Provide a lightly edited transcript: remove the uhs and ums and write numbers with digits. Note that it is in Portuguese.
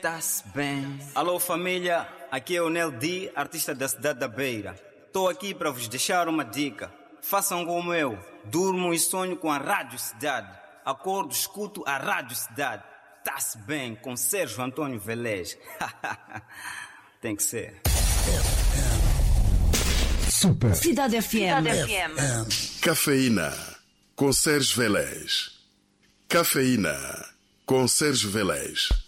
tá-se bem. Alô família, aqui é o Nel D, artista da cidade da Beira. Estou aqui para vos deixar uma dica. Façam como eu, durmo e sonho com a Rádio Cidade. Acordo, escuto a Rádio Cidade. Tá-se bem com Sérgio Antônio Velez. Tem que ser. Super. Cidade FM. Cafeína com Sérgio Velez. Cafeína com Sérgio Velez.